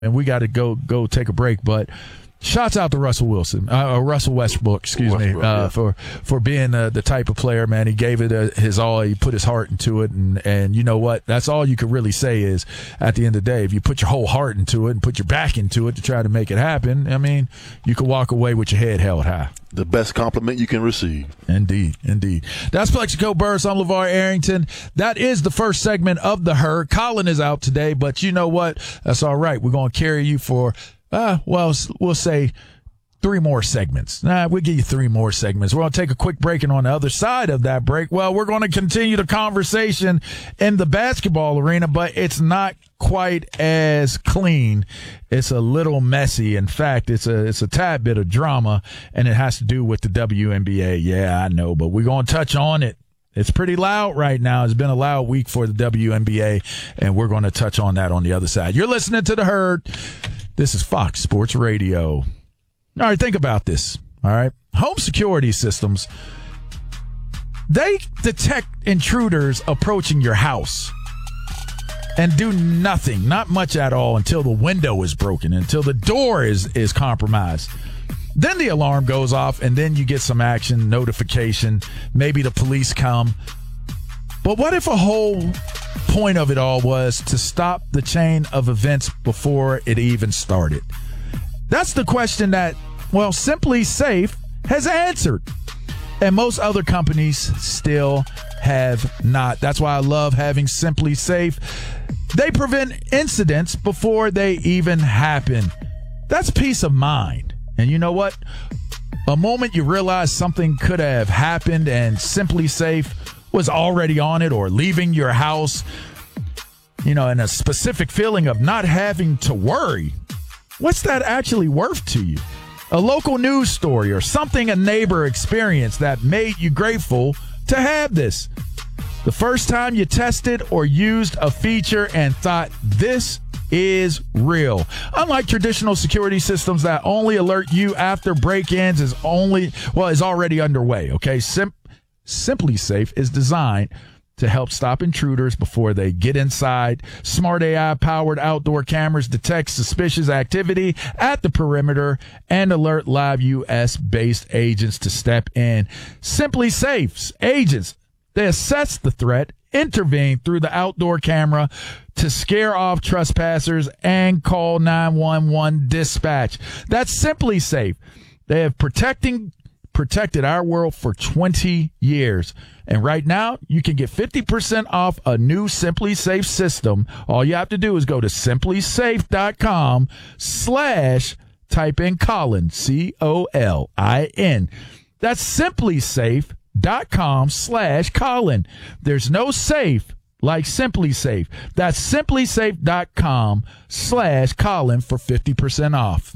and we got to go take a break. But shouts out to Russell Westbrook, for being the type of player, man. He gave it his all. He put his heart into it, and you know what? That's all you could really say is, at the end of the day, if you put your whole heart into it and put your back into it to try to make it happen, I mean, you could walk away with your head held high. The best compliment you can receive. Indeed. That's Plexico Burress. I'm LeVar Arrington. That is the first segment of The Herd. Colin is out today, but you know what? That's all right. We're going to carry you for we'll say 3 more segments. We'll give you 3 more segments. We're going to take a quick break, and on the other side of that break, well, we're going to continue the conversation in the basketball arena, but it's not quite as clean. It's a little messy. In fact, it's a tad bit of drama, and it has to do with the WNBA. Yeah, I know, but we're going to touch on it. It's pretty loud right now. It's been a loud week for the WNBA, and we're going to touch on that on the other side. You're listening to The Herd. This is Fox Sports Radio. All right, think about this. All right. Home security systems, they detect intruders approaching your house and do nothing, not much at all, until the window is broken, until the door is compromised. Then the alarm goes off, and then you get some action, notification. Maybe the police come. But what if a whole point of it all was to stop the chain of events before it even started? That's the question that, well, Simply Safe has answered. And most other companies still have not. That's why I love having Simply Safe. They prevent incidents before they even happen. That's peace of mind. And you know what? A moment you realize something could have happened and Simply Safe was already on it, or leaving your house, and a specific feeling of not having to worry. What's that actually worth to you? A local news story or something a neighbor experienced that made you grateful to have this. The first time you tested or used a feature and thought, this is real. Unlike traditional security systems that only alert you after break-ins is already underway. Okay, Simply Safe is designed to help stop intruders before they get inside. Smart AI-powered outdoor cameras detect suspicious activity at the perimeter and alert live U.S.-based agents to step in. Simply Safe's agents, they assess the threat, intervene through the outdoor camera to scare off trespassers, and call 911 dispatch. That's Simply Safe. They have protected our world for 20 years. And right now, you can get 50% off a new Simply Safe system. All you have to do is go to simplysafe.com/ type in Colin, COLIN. That's simplysafe.com/ Colin. There's no safe like Simply Safe. That's simplysafe.com/ Colin for 50% off.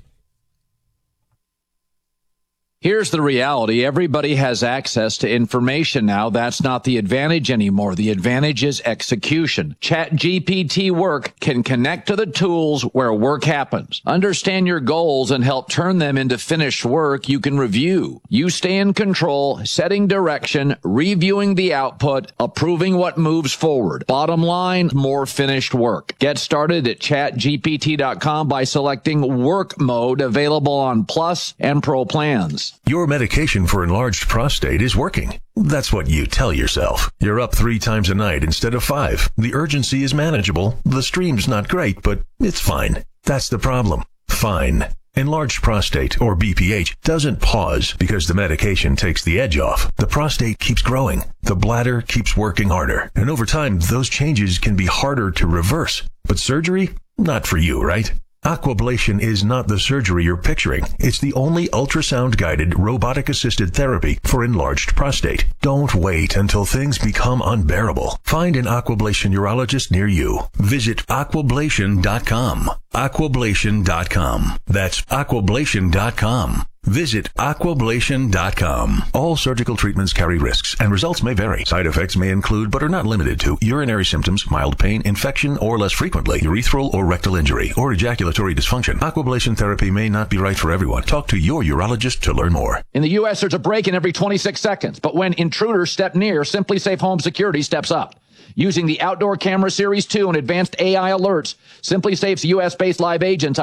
Here's the reality. Everybody has access to information now. That's not the advantage anymore. The advantage is execution. ChatGPT Work can connect to the tools where work happens. Understand your goals and help turn them into finished work you can review. You stay in control, setting direction, reviewing the output, approving what moves forward. Bottom line, more finished work. Get started at chatgpt.com by selecting Work Mode, available on Plus and Pro plans. Your medication for enlarged prostate is working. That's what you tell yourself. You're up 3 times a night instead of 5. The urgency is manageable. The stream's not great, but it's fine. That's the problem. Fine. Enlarged prostate, or BPH, doesn't pause because the medication takes the edge off. The prostate keeps growing. The bladder keeps working harder. And over time, those changes can be harder to reverse. But surgery? Not for you, right? Aquablation is not the surgery you're picturing. It's the only ultrasound-guided, robotic-assisted therapy for enlarged prostate. Don't wait until things become unbearable. Find an Aquablation urologist near you. Visit aquablation.com. Aquablation.com. That's aquablation.com. Visit aquablation.com. All surgical treatments carry risks, and results may vary. Side effects may include, but are not limited to, urinary symptoms, mild pain, infection, or less frequently, urethral or rectal injury, or ejaculatory dysfunction. Aquablation therapy may not be right for everyone. Talk to your urologist to learn more. In the U.S., there's a break-in every 26 seconds, but when intruders step near, Simply Safe Home Security steps up. Using the Outdoor Camera Series 2 and advanced AI alerts, Simply Safe's U.S.-based live agents